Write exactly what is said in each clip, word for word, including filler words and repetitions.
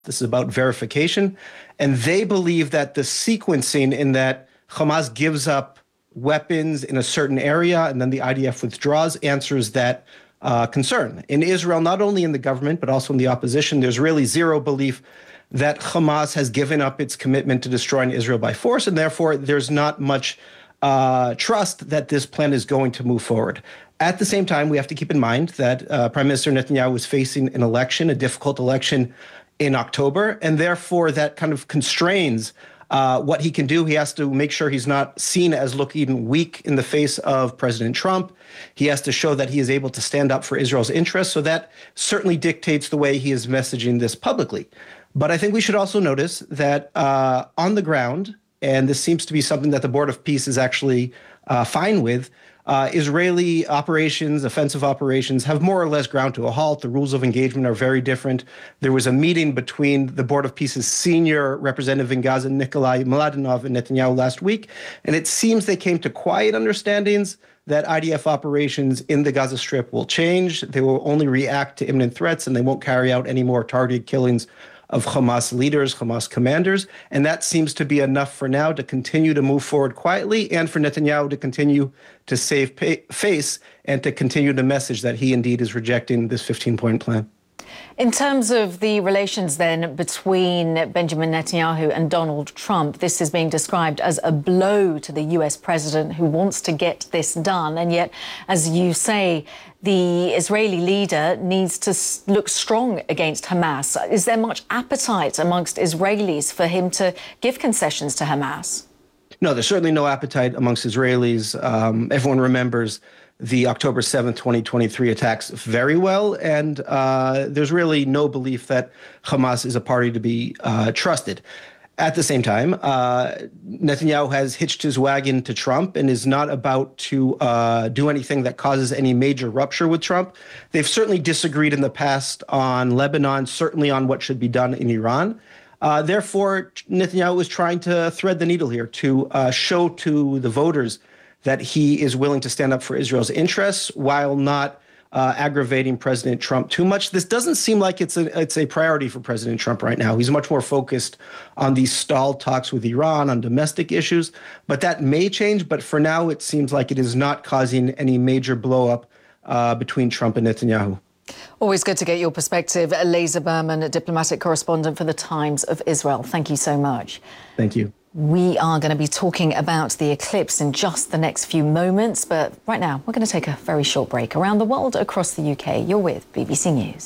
This is about verification. And they believe that the sequencing in that Hamas gives up weapons in a certain area and then the I D F withdraws answers that uh, concern. In Israel, not only in the government, but also in the opposition, there's really zero belief that Hamas has given up its commitment to destroying Israel by force, and therefore there's not much uh, trust that this plan is going to move forward. At the same time, we have to keep in mind that uh, Prime Minister Netanyahu is facing an election, a difficult election in October, and therefore that kind of constrains uh, what he can do. He has to make sure he's not seen as looking weak in the face of President Trump. He has to show that he is able to stand up for Israel's interests. So that certainly dictates the way he is messaging this publicly. But I think we should also notice that uh, on the ground, and this seems to be something that the Board of Peace is actually uh, fine with, Uh, Israeli operations, offensive operations, have more or less ground to a halt. The rules of engagement are very different. There was a meeting between the Board of Peace's senior representative in Gaza, Nikolai Mladenov, and Netanyahu last week, and it seems they came to quiet understandings that I D F operations in the Gaza Strip will change. They will only react to imminent threats, and they won't carry out any more targeted killings of Hamas leaders, Hamas commanders. And that seems to be enough for now to continue to move forward quietly and for Netanyahu to continue to save face and to continue to message that he indeed is rejecting this fifteen-point plan. In terms of the relations then between Benjamin Netanyahu and Donald Trump, this is being described as a blow to the U S president who wants to get this done. And yet, as you say, the Israeli leader needs to look strong against Hamas. Is there much appetite amongst Israelis for him to give concessions to Hamas? No, there's certainly no appetite amongst Israelis. Um, everyone remembers the October seventh, twenty twenty-three attacks very well, and uh, there's really no belief that Hamas is a party to be uh, trusted. At the same time, uh, Netanyahu has hitched his wagon to Trump and is not about to uh, do anything that causes any major rupture with Trump. They've certainly disagreed in the past on Lebanon, certainly on what should be done in Iran. Uh, therefore, Netanyahu is trying to thread the needle here to uh, show to the voters that he is willing to stand up for Israel's interests while not uh, aggravating President Trump too much. This doesn't seem like it's a, it's a priority for President Trump right now. He's much more focused on these stalled talks with Iran, on domestic issues, but that may change. But for now, it seems like it is not causing any major blow up uh, between Trump and Netanyahu. Always good to get your perspective. Leza Berman, a diplomatic correspondent for the Times of Israel. Thank you so much. Thank you. We are going to be talking about the eclipse in just the next few moments, but right now we're going to take a very short break. Around the world, across the U K, you're with B B C News.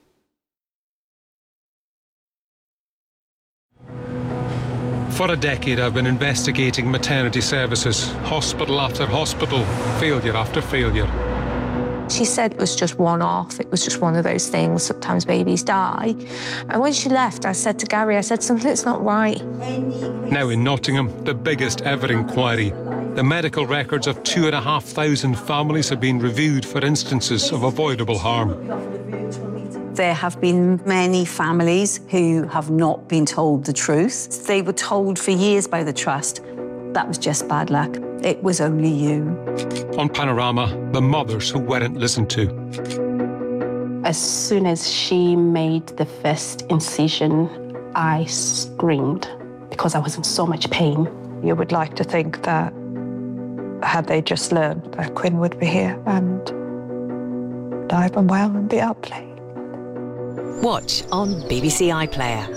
For a decade, I've been investigating maternity services, hospital after hospital, failure after failure. She said it was just one-off. It was just one of those things. Sometimes babies die. And when she left, I said to Gary, I said, something's not right. Now in Nottingham, the biggest ever inquiry. The medical records of two and a half thousand families have been reviewed for instances of avoidable harm. There have been many families who have not been told the truth. They were told for years by the Trust that was just bad luck. It was only you. On Panorama, the mothers who weren't listened to. As soon as she made the first incision, I screamed because I was in so much pain. You would like to think that had they just learned that Quinn would be here and alive and well and be out playing. Watch on B B C iPlayer.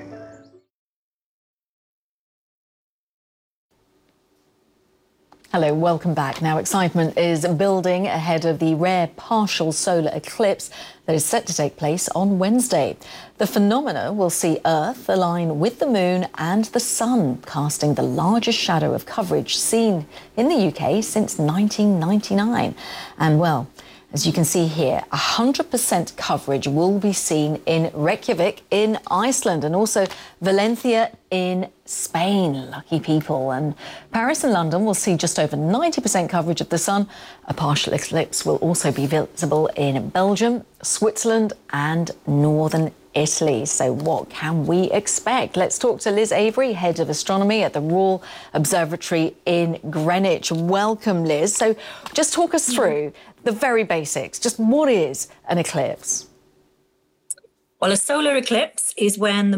Hello, welcome back. Now, excitement is building ahead of the rare partial solar eclipse that is set to take place on Wednesday. The phenomena will see Earth align with the moon and the sun, casting the largest shadow of coverage seen in the U K since nineteen ninety-nine. And, well, as you can see here, one hundred percent coverage will be seen in Reykjavik in Iceland and also Valencia in Spain. Lucky people. And Paris and London will see just over ninety percent coverage of the sun. A partial eclipse will also be visible in Belgium, Switzerland and northern Italy. So what can we expect? Let's talk to Liz Avery, Head of Astronomy at the Royal Observatory in Greenwich. Welcome, Liz. So just talk us through the very basics. Just what is an eclipse? Well, a solar eclipse is when the